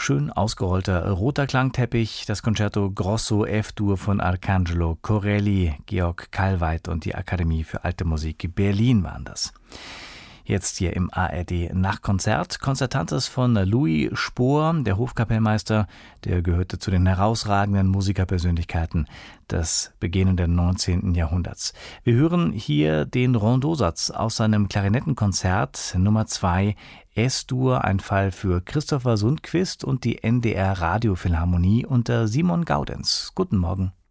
Schön ausgerollter roter Klangteppich, das Concerto Grosso F-Dur von Arcangelo Corelli, Georg Kallweit und die Akademie für Alte Musik Berlin waren das. Jetzt hier im ARD Nachtkonzert. Konzertantes von Louis Spohr, der Hofkapellmeister, der gehörte zu den herausragenden Musikerpersönlichkeiten des beginnenden 19. Jahrhunderts. Wir hören hier den Rondeausatz aus seinem Klarinettenkonzert Nummer 2 S-Dur, ein Fall für Christopher Sundquist und die NDR Radiophilharmonie unter Simon Gaudenz. Guten Morgen.